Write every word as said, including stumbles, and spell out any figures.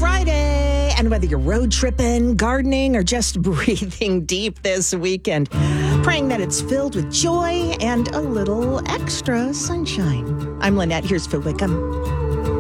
Friday. And whether you're road tripping, gardening, or just breathing deep this weekend, praying that it's filled with joy and a little extra sunshine. I'm Lynette. Here's Phil Wickham.